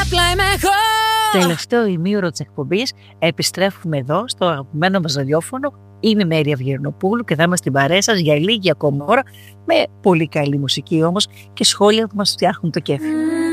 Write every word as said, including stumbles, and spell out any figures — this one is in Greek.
απλά είμαι εγώ. Τελευταίο ημίωρο της εκπομπής επιστρέφουμε εδώ στο αγαπημένο μας ραδιόφωνο. Είμαι η Μέρη Αυγερνοπούλου και θα είμαστε στην παρέα σας για λίγη ακόμα ώρα με πολύ καλή μουσική όμως και σχόλια που μας φτιάχνουν το κέφι.